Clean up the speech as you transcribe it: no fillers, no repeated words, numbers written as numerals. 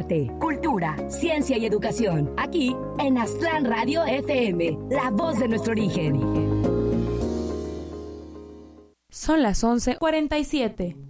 arte, cultura, ciencia y educación. Aquí en Aztlán Radio FM, la voz de nuestro origen. Son las 11:47.